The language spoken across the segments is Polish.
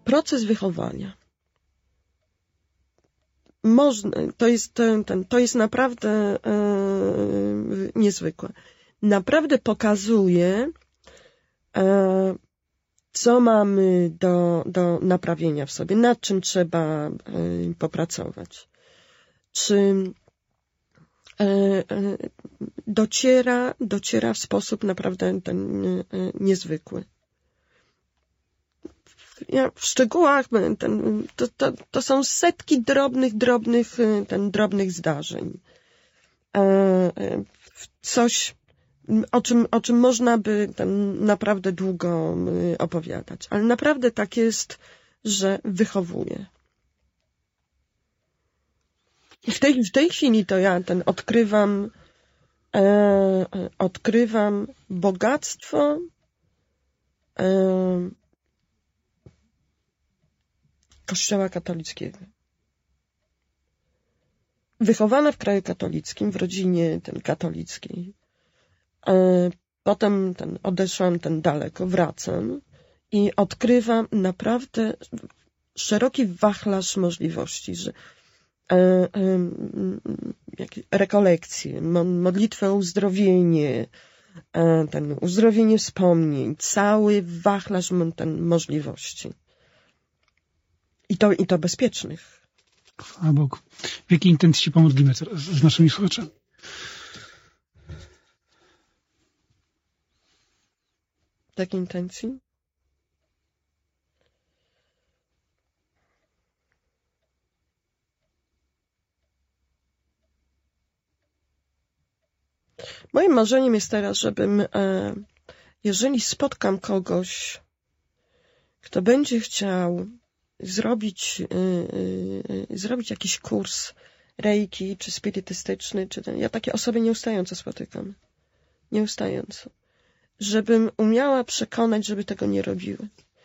proces wychowania. To jest naprawdę niezwykłe. Naprawdę pokazuje, co mamy do naprawienia w sobie, nad czym trzeba popracować. Czy dociera w sposób naprawdę ten niezwykły. W szczegółach to są setki drobnych zdarzeń. Coś, o czym można by naprawdę długo opowiadać. Ale naprawdę tak jest, że wychowuje. I w tej chwili to ja odkrywam bogactwo Kościoła katolickiego. Wychowana w kraju katolickim, w rodzinie katolickiej. Potem odeszłam daleko, wracam i odkrywam naprawdę szeroki wachlarz możliwości, że rekolekcje, modlitwę o uzdrowienie, uzdrowienie wspomnień, cały wachlarz możliwości. I to bezpiecznych. Chwała Bogu. W jakiej intencji się pomodlimy teraz z naszymi słuchaczami? W jakiej intencji? Moim marzeniem jest teraz, żebym, jeżeli spotkam kogoś, kto będzie chciał zrobić jakiś kurs reiki, czy spirytystyczny, ja takie osoby nieustająco spotykam. Nieustająco. Żebym umiała przekonać, żeby tego nie robiły.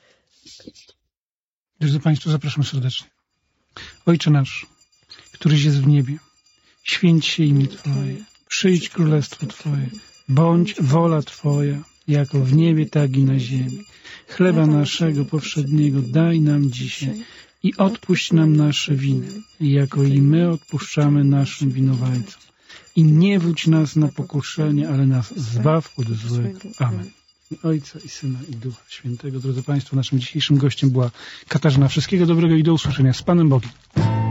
Drodzy Państwo, zapraszam serdecznie. Ojcze nasz, któryś jest w niebie, święć się imię Twoje, przyjdź królestwo Twoje, bądź wola Twoja, jako w niebie, tak i na ziemi. Chleba naszego powszedniego daj nam dzisiaj i odpuść nam nasze winy, jako i my odpuszczamy naszym winowajcom. I nie wódź nas na pokuszenie, ale nas zbaw od złego. Amen. I Ojca, i Syna, i Ducha Świętego. Drodzy Państwo, naszym dzisiejszym gościem była Katarzyna. Wszystkiego dobrego i do usłyszenia. Z Panem Bogiem.